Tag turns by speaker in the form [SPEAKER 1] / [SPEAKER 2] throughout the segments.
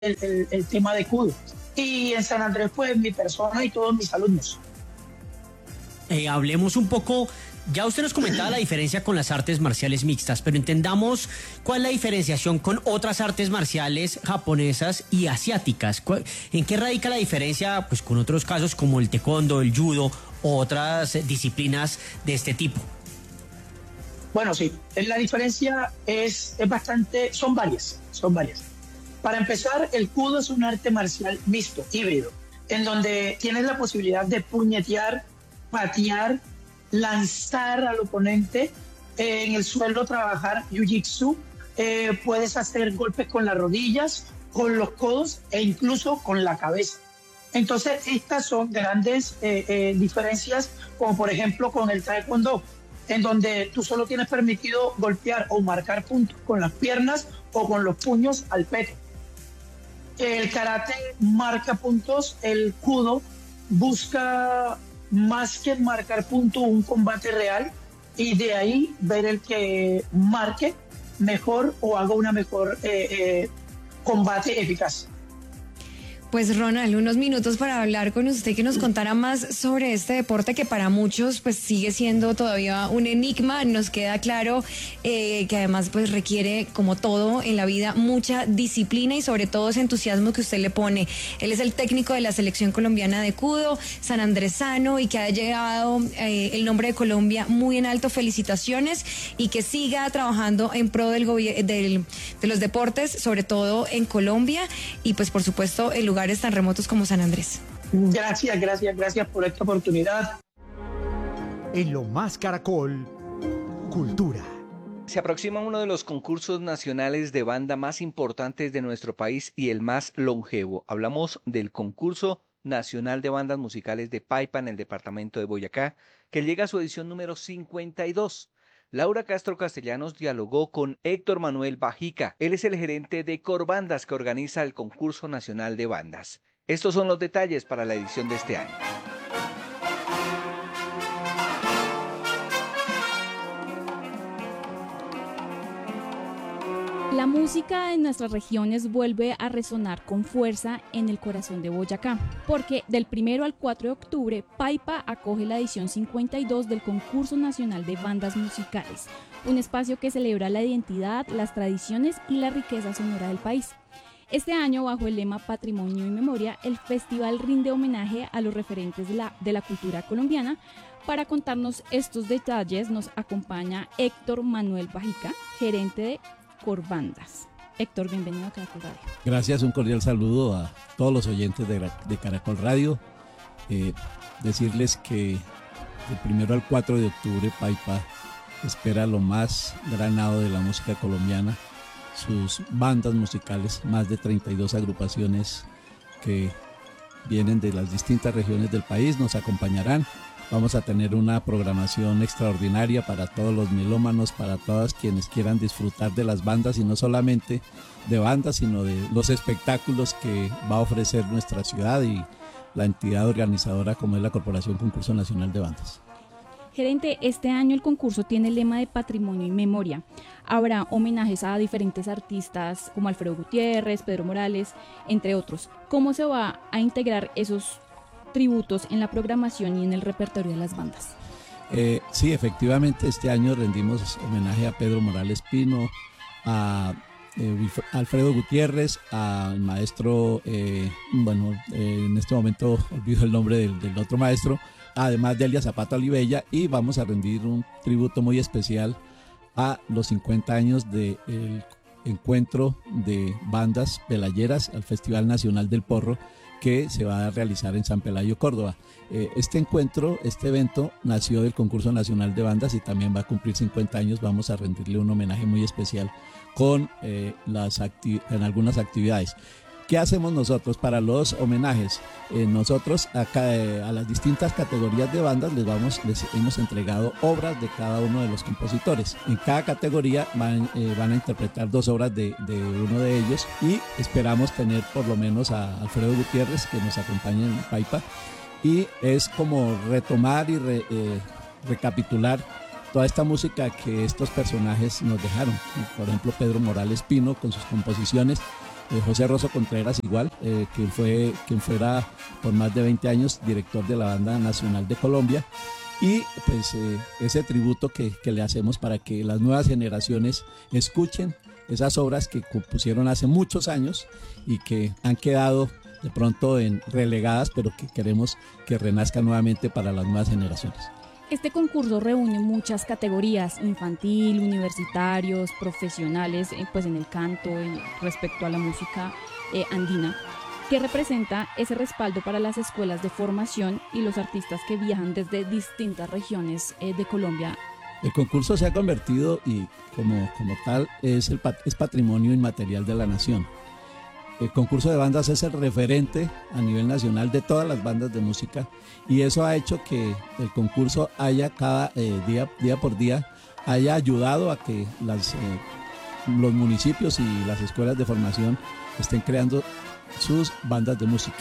[SPEAKER 1] el tema de Kudo. Y en San Andrés, pues mi persona y todos mis alumnos.
[SPEAKER 2] Hablemos un poco, ya usted nos comentaba la diferencia con las artes marciales mixtas, pero entendamos cuál es la diferenciación con otras artes marciales japonesas y asiáticas. ¿En qué radica la diferencia pues, con otros casos como el taekwondo, el judo o otras disciplinas de este tipo?
[SPEAKER 1] Bueno, sí, la diferencia es bastante, son varias. Para empezar, el Kudo es un arte marcial mixto, híbrido, en donde tienes la posibilidad de puñetear, patear, lanzar al oponente, en el suelo trabajar jiu-jitsu, puedes hacer golpes con las rodillas, con los codos e incluso con la cabeza. Entonces, estas son grandes diferencias, como por ejemplo con el taekwondo, en donde tú solo tienes permitido golpear o marcar puntos con las piernas o con los puños al pecho. El karate marca puntos, el judo busca más que marcar puntos un combate real y de ahí ver el que marque mejor o haga una mejor combate eficaz.
[SPEAKER 3] Pues Ronald, unos minutos para hablar con usted, que nos contara más sobre este deporte que para muchos pues sigue siendo todavía un enigma. Nos queda claro que además pues requiere, como todo en la vida, mucha disciplina y sobre todo ese entusiasmo que usted le pone. Él es el técnico de la selección colombiana de Kudo, sanandresano, y que ha llegado el nombre de Colombia muy en alto. Felicitaciones y que siga trabajando en pro de los deportes, sobre todo en Colombia y pues por supuesto en lugares tan remotos como San Andrés.
[SPEAKER 1] Gracias por esta oportunidad.
[SPEAKER 4] En Lo Más Caracol, Cultura.
[SPEAKER 5] Se aproxima uno de los concursos nacionales de banda más importantes de nuestro país y el más longevo. Hablamos del concurso nacional de bandas musicales de Paipa en el departamento de Boyacá, que llega a su edición número 52. Laura Castro Castellanos dialogó con Héctor Manuel Bajica. Él es el gerente de Corbandas, que organiza el concurso nacional de bandas. Estos son los detalles para la edición de este año.
[SPEAKER 6] La música en nuestras regiones vuelve a resonar con fuerza en el corazón de Boyacá, porque del 1 al 4 de octubre, Paipa acoge la edición 52 del Concurso Nacional de Bandas Musicales, un espacio que celebra la identidad, las tradiciones y la riqueza sonora del país. Este año, bajo el lema Patrimonio y Memoria, el festival rinde homenaje a los referentes de la cultura colombiana. Para contarnos estos detalles nos acompaña Héctor Manuel Bajica, gerente de Corbandas. Héctor, bienvenido a Caracol Radio.
[SPEAKER 7] Gracias, un cordial saludo a todos los oyentes de Caracol Radio. Decirles que del 1 al 4 de octubre Paipa espera lo más granado de la música colombiana, sus bandas musicales, más de 32 agrupaciones que vienen de las distintas regiones del país nos acompañarán. Vamos a tener una programación extraordinaria para todos los melómanos, para todas quienes quieran disfrutar de las bandas, y no solamente de bandas, sino de los espectáculos que va a ofrecer nuestra ciudad y la entidad organizadora como es la Corporación Concurso Nacional de Bandas.
[SPEAKER 6] Gerente, este año el concurso tiene el lema de Patrimonio y Memoria. Habrá homenajes a diferentes artistas como Alfredo Gutiérrez, Pedro Morales, entre otros. ¿Cómo se va a integrar esos tributos en la programación y en el repertorio de las bandas?
[SPEAKER 7] Sí, efectivamente, este año rendimos homenaje a Pedro Morales Pino, a Alfredo Gutiérrez, al maestro, en este momento olvido el nombre del otro maestro, además de Elia Zapata Olivella, y vamos a rendir un tributo muy especial a los 50 años del encuentro de bandas pelayeras al Festival Nacional del Porro, que se va a realizar en San Pelayo, Córdoba. Este evento nació del Concurso Nacional de Bandas y también va a cumplir 50 años. Vamos a rendirle un homenaje muy especial con en algunas actividades. ¿Qué hacemos nosotros para los homenajes? Nosotros a las distintas categorías de bandas les hemos entregado obras de cada uno de los compositores. En cada categoría van a interpretar 2 obras de uno de ellos, y esperamos tener por lo menos a Alfredo Gutiérrez, que nos acompañe en Paipa, y es como retomar y recapitular toda esta música que estos personajes nos dejaron. Por ejemplo, Pedro Morales Pino con sus composiciones, José Rosso Contreras igual, quien fuera por más de 20 años director de la Banda Nacional de Colombia. Y pues ese tributo que le hacemos para que las nuevas generaciones escuchen esas obras que compusieron hace muchos años y que han quedado de pronto relegadas, pero que queremos que renazcan nuevamente para las nuevas generaciones.
[SPEAKER 6] Este concurso reúne muchas categorías: infantil, universitarios, profesionales, pues en el canto, respecto a la música andina, que representa ese respaldo para las escuelas de formación y los artistas que viajan desde distintas regiones de Colombia.
[SPEAKER 7] El concurso se ha convertido, y como tal, es patrimonio inmaterial de la nación. El concurso de bandas es el referente a nivel nacional de todas las bandas de música, y eso ha hecho que el concurso haya cada día por día haya ayudado a que los municipios y las escuelas de formación estén creando sus bandas de música.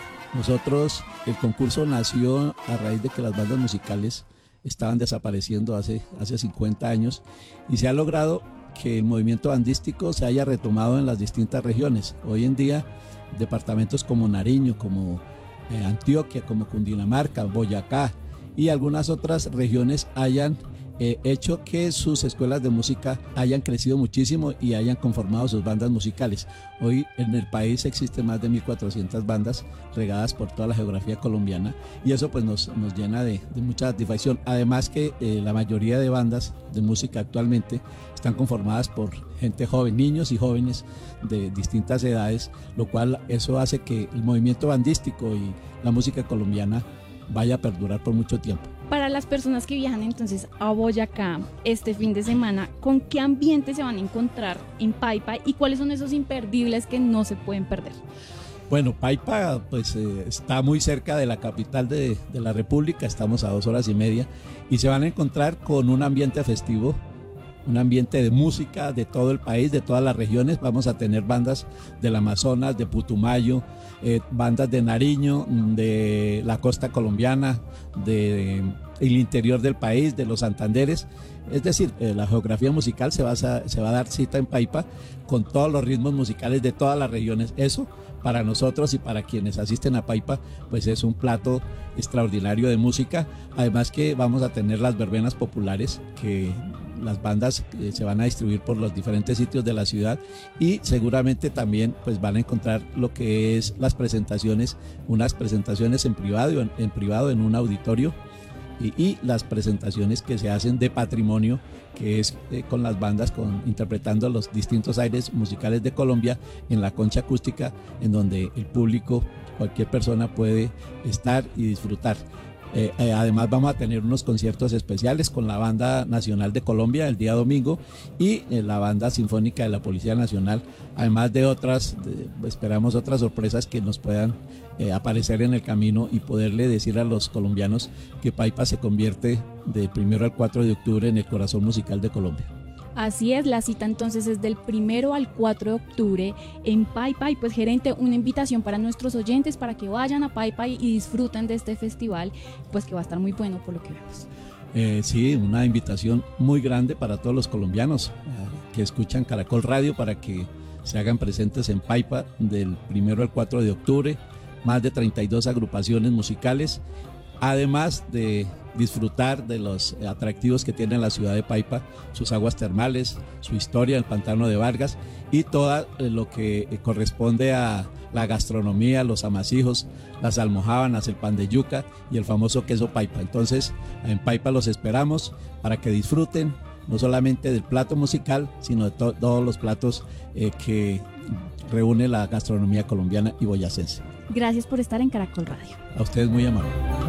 [SPEAKER 7] El concurso nació a raíz de que las bandas musicales estaban desapareciendo hace 50 años, y se ha logrado que el movimiento bandístico se haya retomado en las distintas regiones. Hoy en día, departamentos como Nariño, como Antioquia, como Cundinamarca, Boyacá y algunas otras regiones hayan hecho que sus escuelas de música hayan crecido muchísimo y hayan conformado sus bandas musicales. Hoy en el país existen más de 1.400 bandas regadas por toda la geografía colombiana, y eso pues nos llena de mucha satisfacción. Además que la mayoría de bandas de música actualmente están conformadas por gente joven, niños y jóvenes de distintas edades, lo cual eso hace que el movimiento bandístico y la música colombiana vaya a perdurar por mucho tiempo.
[SPEAKER 6] Para las personas que viajan entonces a Boyacá este fin de semana, ¿con qué ambiente se van a encontrar en Paipa y cuáles son esos imperdibles que no se pueden perder?
[SPEAKER 7] Bueno, Paipa pues está muy cerca de la capital de la República, estamos a 2 horas y media, y se van a encontrar con un ambiente festivo, un ambiente de música de todo el país, de todas las regiones. Vamos a tener bandas del Amazonas, de Putumayo, bandas de Nariño, de la costa colombiana, del interior del país, de los Santanderes. Es decir, la geografía musical se va a dar cita en Paipa con todos los ritmos musicales de todas las regiones. Eso para nosotros y para quienes asisten a Paipa pues es un plato extraordinario de música. Además que vamos a tener las verbenas populares, que las bandas se van a distribuir por los diferentes sitios de la ciudad, y seguramente también pues van a encontrar lo que es las presentaciones, unas presentaciones en privado en un auditorio, y las presentaciones que se hacen de patrimonio, que es con las bandas interpretando los distintos aires musicales de Colombia en la concha acústica, en donde el público, cualquier persona puede estar y disfrutar. Además vamos a tener unos conciertos especiales con la Banda Nacional de Colombia el día domingo y la Banda Sinfónica de la Policía Nacional, además de esperamos otras sorpresas que nos puedan aparecer en el camino, y poderle decir a los colombianos que Paipa se convierte del 1 al 4 de octubre en el corazón musical de Colombia.
[SPEAKER 6] Así es, la cita entonces es del 1 al 4 de octubre en Paipa. Y pues, gerente, una invitación para nuestros oyentes para que vayan a Paipa y disfruten de este festival, pues que va a estar muy bueno por lo que vemos.
[SPEAKER 7] Sí, una invitación muy grande para todos los colombianos que escuchan Caracol Radio, para que se hagan presentes en Paipa del 1 al 4 de octubre, más de 32 agrupaciones musicales, además de disfrutar de los atractivos que tiene la ciudad de Paipa, sus aguas termales, su historia, el pantano de Vargas, y todo lo que corresponde a la gastronomía, los amasijos, las almojábanas, el pan de yuca y el famoso queso Paipa. Entonces, en Paipa los esperamos para que disfruten no solamente del plato musical, sino de todos los platos que reúne la gastronomía colombiana y boyacense.
[SPEAKER 6] Gracias por estar en Caracol Radio.
[SPEAKER 7] A ustedes, muy amable.